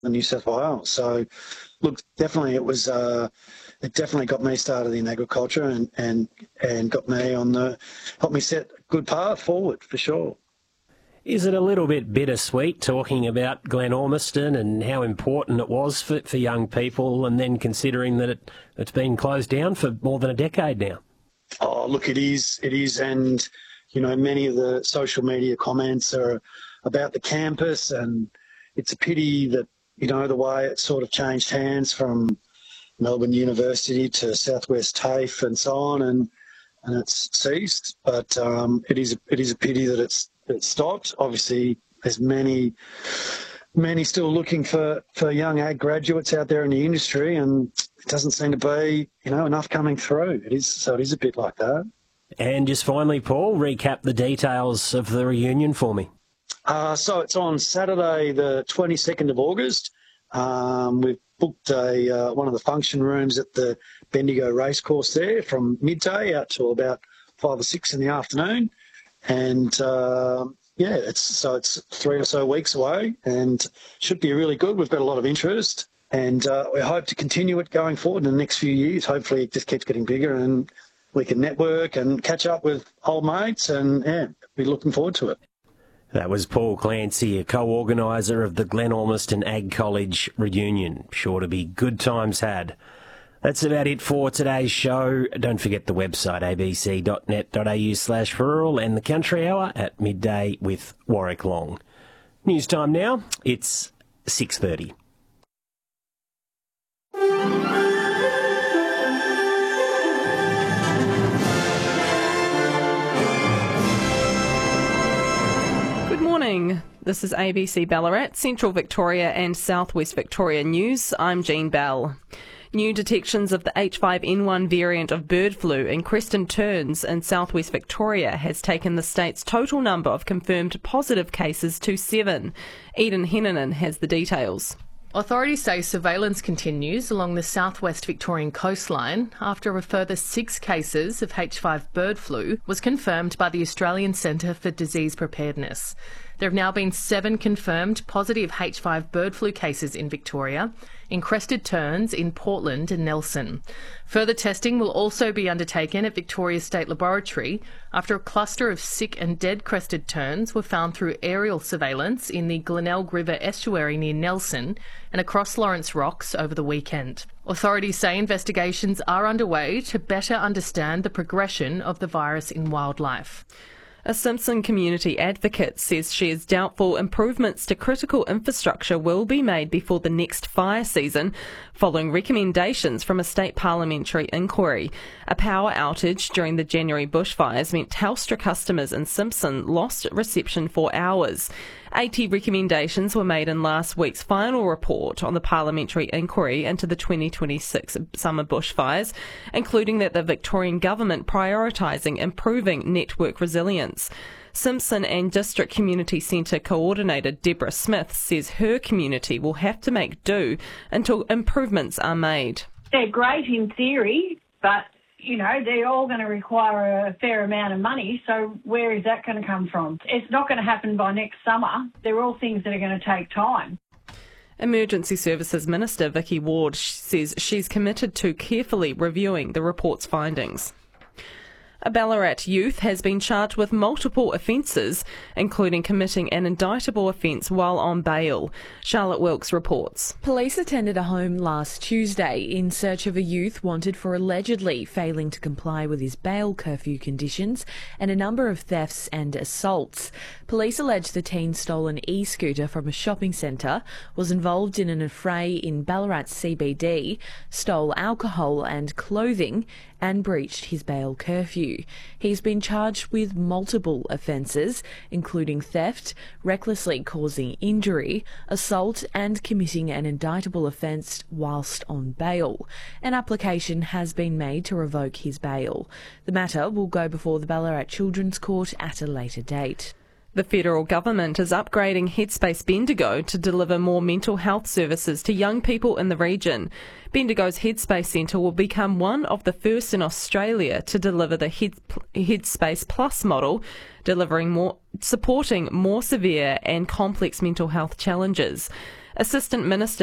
New South Wales. So, look, definitely it definitely got me started in agriculture and got me helped me set a good path forward for sure. Is it a little bit bittersweet talking about Glen Ormiston and how important it was for young people, and then considering that it's been closed down for more than a decade now? Oh, look, it is. And, many of the social media comments are about the campus, and it's a pity that, the way it sort of changed hands from Melbourne University to Southwest TAFE and so on, and it's ceased. But it is a pity that it stopped. Obviously, there's many still looking for young ag graduates out there in the industry, and it doesn't seem to be, enough coming through. It is a bit like that. And just finally, Paul, recap the details of the reunion for me. So it's on Saturday, the 22nd of August. We've booked one of the function rooms at the Bendigo Racecourse there from midday out to about 5 or 6 in the afternoon. And it's 3 or so weeks away and should be really good. We've got a lot of interest, and we hope to continue it going forward in the next few years. Hopefully it just keeps getting bigger and we can network and catch up with old mates, and we're looking forward to it. That was Paul Clancy, a co-organiser of the Glen Ormiston Ag College reunion. Sure to be good times had. That's about it for today's show. Don't forget the website abc.net.au/rural and the Country Hour at midday with Warwick Long. News time now. It's 6:30. Good morning. This is ABC Ballarat, Central Victoria and Southwest Victoria News. I'm Jean Bell. New detections of the H5N1 variant of bird flu in Creston Terns in southwest Victoria has taken the state's total number of confirmed positive cases to 7. Eden Hennanen has the details. Authorities say surveillance continues along the southwest Victorian coastline after a further 6 cases of H5 bird flu was confirmed by the Australian Centre for Disease Preparedness. There have now been 7 confirmed positive H5 bird flu cases in Victoria, in Crested Terns, in Portland and Nelson. Further testing will also be undertaken at Victoria State Laboratory after a cluster of sick and dead crested terns were found through aerial surveillance in the Glenelg River estuary near Nelson and across Lawrence Rocks over the weekend. Authorities say investigations are underway to better understand the progression of the virus in wildlife. A Simpson community advocate says she is doubtful improvements to critical infrastructure will be made before the next fire season, following recommendations from a state parliamentary inquiry. A power outage during the January bushfires meant Telstra customers in Simpson lost reception for hours. 80 recommendations were made in last week's final report on the parliamentary inquiry into the 2026 summer bushfires, including that the Victorian government prioritising improving network resilience. Simpson and District Community Centre Coordinator Deborah Smith says her community will have to make do until improvements are made. They're great in theory, but they're all going to require a fair amount of money, so where is that going to come from? It's not going to happen by next summer. They're all things that are going to take time. Emergency Services Minister Vicky Ward says she's committed to carefully reviewing the report's findings. A Ballarat youth has been charged with multiple offences, including committing an indictable offence while on bail. Charlotte Wilkes reports. Police attended a home last Tuesday in search of a youth wanted for allegedly failing to comply with his bail curfew conditions and a number of thefts and assaults. Police allege the teen stole an e-scooter from a shopping centre, was involved in an affray in Ballarat CBD, stole alcohol and clothing, and breached his bail curfew. He's been charged with multiple offences, including theft, recklessly causing injury, assault and committing an indictable offence whilst on bail. An application has been made to revoke his bail. The matter will go before the Ballarat Children's Court at a later date. The federal government is upgrading Headspace Bendigo to deliver more mental health services to young people in the region. Bendigo's Headspace Centre will become one of the first in Australia to deliver the Headspace Plus model, supporting more severe and complex mental health challenges. Assistant Minister